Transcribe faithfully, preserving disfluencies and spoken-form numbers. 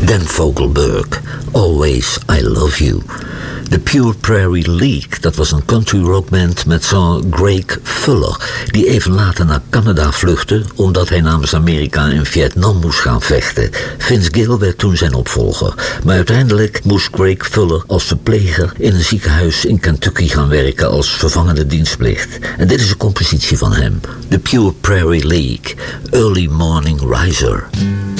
Dan Fogelberg, Always I Love You. The Pure Prairie League, dat was een country rockband met zanger Greg Fuller, die even later naar Canada vluchtte omdat hij namens Amerika in Vietnam moest gaan vechten. Vince Gill werd toen zijn opvolger, maar uiteindelijk moest Greg Fuller als verpleger in een ziekenhuis in Kentucky gaan werken als vervangende dienstplicht. En dit is een compositie van hem, The Pure Prairie League, Early Morning Riser.